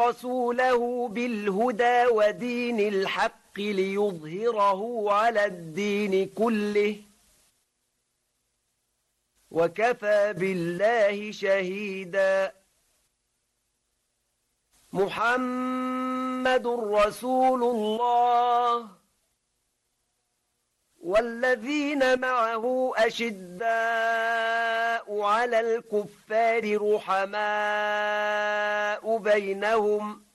رسوله بالهدى ودين الحق ليظهره على الدين كله وكفى بالله شهيدا. محمد رسول الله والذين معه أشداء على الكفار رحماء بينهم